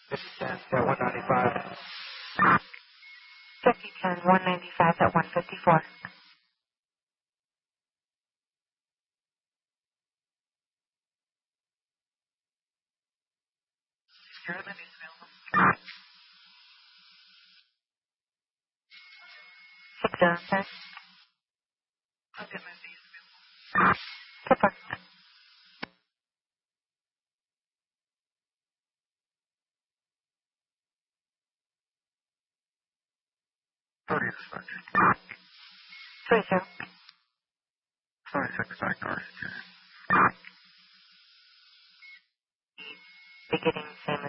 5010 at 195. 5010, 195 at 154. Secure the news available. 60, sir. I'll get my fees. Super. 30 dispatch. 30. 26 back north. Beginning same